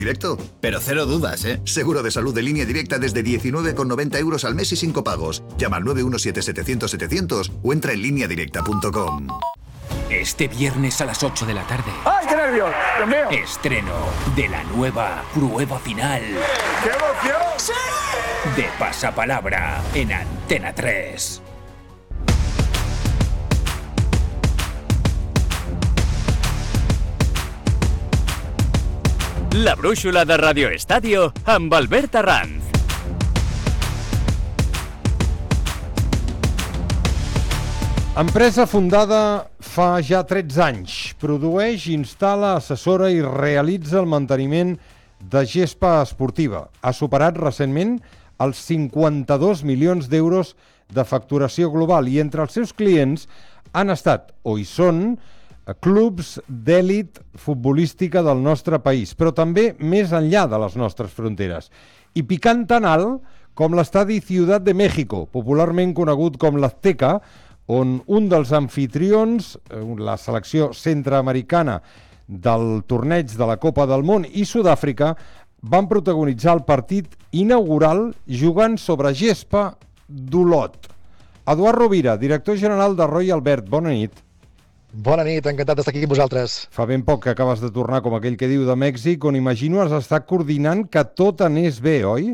Directo. Pero cero dudas, ¿eh? Seguro de salud de Línea Directa desde 19,90 euros al mes y sin copagos. Llama al 917-700-700 o entra en lineadirecta.com. Este viernes a las 8 de la tarde. ¡Ay, qué nervios! ¡Dios mío! Estreno de la nueva prueba final. ¡Qué emoción! ¡Sí! De Pasapalabra en Antena 3. La brúixola de Radio Estadio amb Albert Arranz. Empresa fundada fa ja 13 anys. Produeix, instal·la, assessora i realitza el manteniment de gespa esportiva. Ha superat recentment els 52 milions d'euros de facturació global i entre els seus clients han estat, o hi són, clubs d'èlit futbolística del nostre país, però també més enllà de les nostres fronteres. I picant tan alt com l'estadi Ciutat de México, popularment conegut com l'Azteca, on un dels anfitrions, la selecció centreamericana del torneig de la Copa del Món i Sud-àfrica, van protagonitzar el partit inaugural jugant sobre gespa d'Olot. Eduard Rovira, director general de Royal Albert, bona nit. Bona nit, encantat d'estar aquí amb vosaltres. Fa ben poc que acabes de tornar, com aquell que diu, de Mèxic, on imagino has estat coordinant que tot anés bé, oi?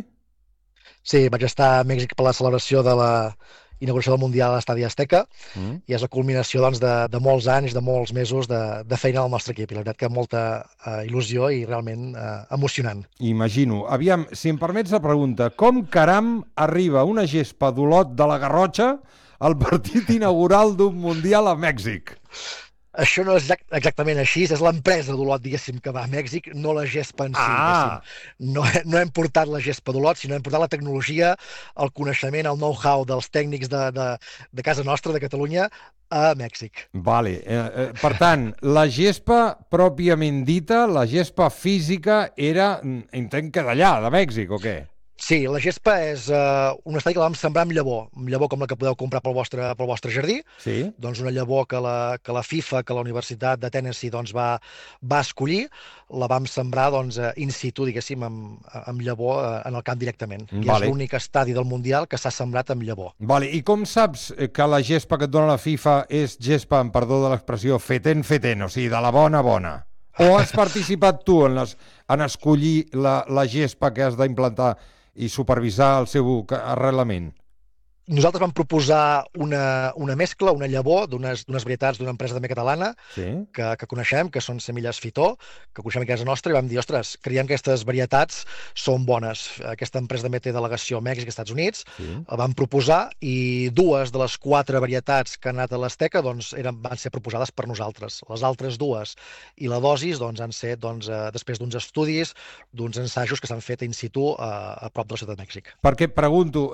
Sí, vaig estar a Mèxic per la celebració de la inauguració del Mundial a l'Estadi Azteca i és la culminació doncs, de molts anys, de molts mesos de feina del nostre equip. I la veritat que molta il·lusió i realment emocionant. Imagino. Aviam, si em permets la pregunta, com caram arriba una gespa d'Olot de la Garrotxa al partit inaugural d'un Mundial a Mèxic? Això no és exactament així, és l'empresa d'Olot, diguéssim, que va a Mèxic, no la gespa en si, diguéssim. No hem portat la gespa d'Olot, sinó hem portat la tecnologia, el coneixement, el know-how dels tècnics de casa nostra, de Catalunya, a Mèxic. Vale. Per tant, la gespa pròpiament dita, la gespa física, era, entenc que d'allà, de Mèxic, o què? Sí, la gespa és un estadi que la vam sembrar amb llavor com la que podeu comprar pel vostre jardí. Sí. Doncs una llavor que la FIFA, que la Universitat de Tennessee doncs, va escollir, la vam sembrar doncs, in situ, diguéssim, amb llavor en el camp directament. I és l'únic estadi del Mundial que s'ha sembrat amb llavor. Vale. I com saps que la gespa que et dona la FIFA és gespa, amb perdó de l'expressió, feten, o sigui, de la bona? O has participat tu en escollir la gespa que has d'implantar i supervisar el seu arrelament? Nosaltres vam proposar una mescla, una llavor d'unes varietats d'una empresa també catalana que coneixem, que són Semilles Fitó, que coneixem a casa nostra, i vam dir, ostres, creiem que aquestes varietats són bones. Aquesta empresa també té delegació a Mèxic i Estats Units, la vam proposar i 2 de les 4 varietats que han anat a l'Azteca doncs, van ser proposades per nosaltres. Les altres 2 i la dosis doncs, han set després d'uns estudis, d'uns ensajos que s'han fet in situ a prop de la Ciutat de Mèxic. Perquè pregunto,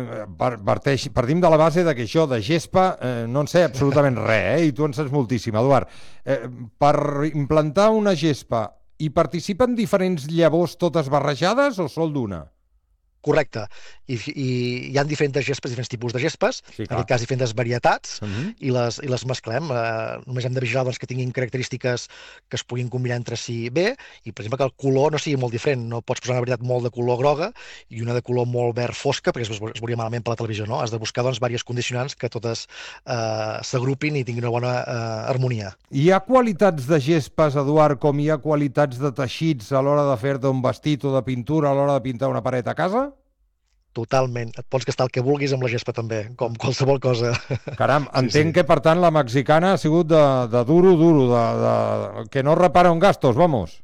partim de la base que això de gespa no en sé absolutament res, i tu en saps moltíssim, Eduard. Per implantar una gespa, hi participen diferents llavors totes barrejades o sol d'una? Correcte. I hi ha diferents gespes, diferents tipus de gespes, en aquest cas diferents varietats, i les mesclem. Només hem de vigilar que tinguin característiques que es puguin combinar entre si bé, i per exemple que el color no sigui molt diferent. No pots posar una varietat molt de color groga i una de color molt verd fosca, perquè es veuria malament per la televisió, no? Has de buscar diversos condicionants que totes s'agrupin i tinguin una bona harmonia. Hi ha qualitats de gespes, Eduard, com hi ha qualitats de teixits a l'hora de fer-te un vestit o de pintura a l'hora de pintar una paret a casa? Totalment. Et pots gastar el que vulguis amb la gespa també, com qualsevol cosa. Caram, entenc que per tant la mexicana ha sigut de duro, que no repara un gastos, vamos.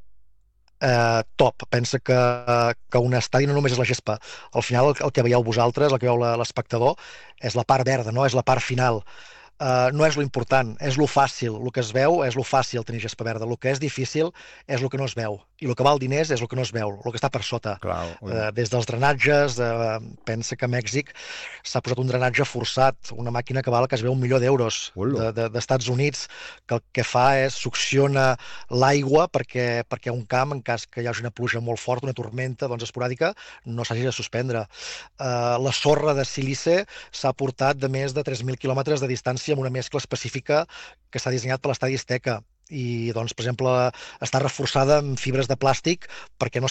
Top. Pensa que un estadi no només és la gespa. Al final el que veieu vosaltres, el que veu l'espectador, és la part verda, no? És la part final. No és lo important, és lo fàcil. El que es veu és lo fàcil tenir gespa verda. El que és difícil és el que no es veu. I el que val diners és el que no es veu, el que està per sota. Des dels drenatges, pensa que a Mèxic s'ha posat un drenatge forçat, una màquina que val quasi $1 milió d'Estats Units, que el que fa és succiona l'aigua perquè un camp, en cas que hi hagi una pluja molt forta, una tormenta esporàdica, no s'hagi de suspendre. La sorra de sílice s'ha portat de més de 3.000 quilòmetres de distància amb una mescla específica que s'ha dissenyat per l'Estadi Azteca. i, doncs, per exemple, està reforçada amb fibres de plàstic perquè no